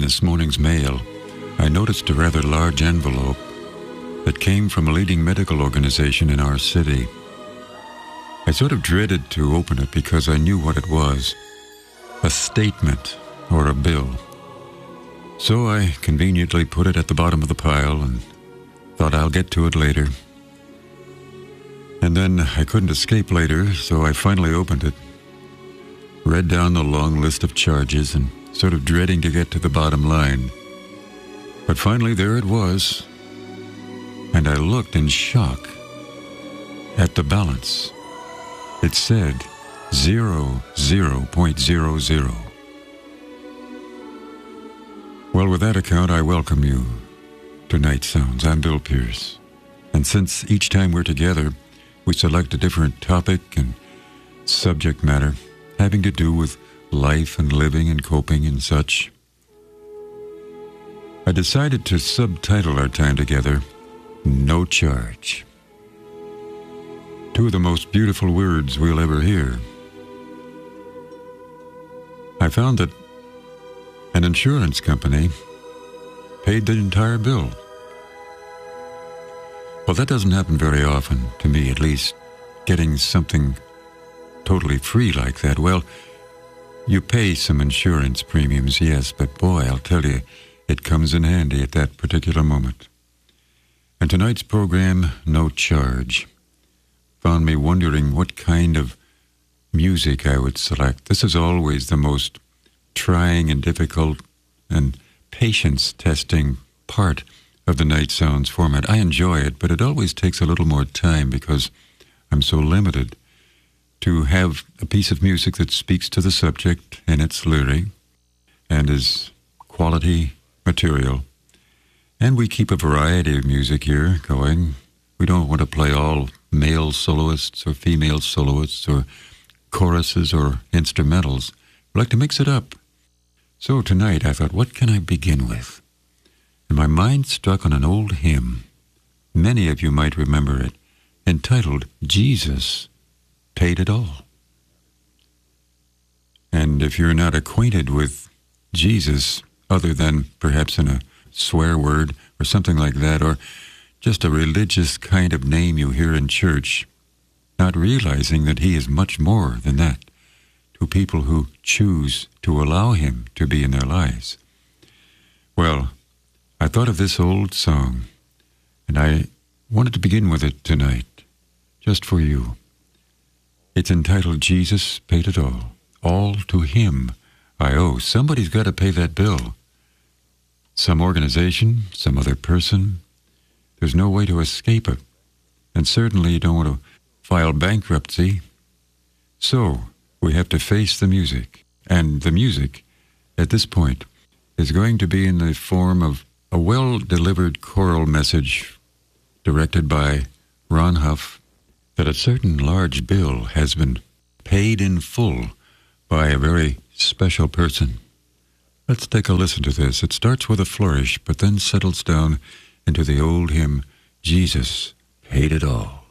in this morning's mail, I noticed a rather large envelope that came from a leading medical organization in our city. I sort of dreaded to open it because I knew what it was, a statement or a bill. So I conveniently put it at the bottom of the pile and thought I'll get to it later. And then I couldn't escape later, so I finally opened it, read down the long list of charges and sort of dreading to get to the bottom line. But finally there it was, and I looked in shock at the balance. It said 0.00. Well, with that account, I welcome you to Night Sounds. I'm Bill Pierce. And since each time we're together, we select a different topic and subject matter having to do with life and living and coping and such, I decided to subtitle our time together, No Charge. Two of the most beautiful words we'll ever hear. I found that an insurance company paid the entire bill. Well, that doesn't happen very often, to me at least, getting something totally free like that. Well, you pay some insurance premiums, yes, but boy, I'll tell you, it comes in handy at that particular moment. And tonight's program, No Charge, found me wondering what kind of music I would select. This is always the most trying and difficult and patience-testing part of the Night Sounds format. I enjoy it, but it always takes a little more time because I'm so limited to have a piece of music that speaks to the subject in its lyric and is quality material. And we keep a variety of music here going. We don't want to play all male soloists or female soloists or choruses or instrumentals. We like to mix it up. So tonight I thought, what can I begin with? And my mind struck on an old hymn. Many of you might remember it, entitled Jesus Paid It All. And if you're not acquainted with Jesus, other than perhaps in a swear word or something like that, or just a religious kind of name you hear in church, not realizing that he is much more than that to people who choose to allow him to be in their lives. Well, I thought of this old song, and I wanted to begin with it tonight, just for you. It's entitled Jesus Paid It All to him I owe. Somebody's got to pay that bill. Some organization, some other person. There's no way to escape it. And certainly you don't want to file bankruptcy. So we have to face the music. And the music, at this point, is going to be in the form of a well-delivered choral message directed by Ron Huff that a certain large bill has been paid in full by a very special person. Let's take a listen to this. It starts with a flourish, but then settles down into the old hymn, Jesus Paid It All.